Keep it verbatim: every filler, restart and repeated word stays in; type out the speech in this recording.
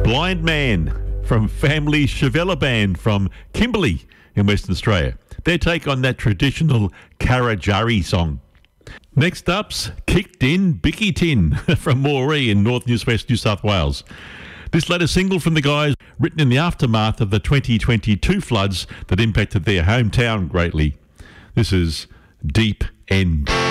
Blind Man from Family Shavella Band from Kimberley in Western Australia. Their take on that traditional Karajari song. Next up's Kicked In Bicky Tin from Moree in North New West New South Wales. This latest single from the guys, written in the aftermath of the twenty twenty-two floods that impacted their hometown greatly. This is Deep End.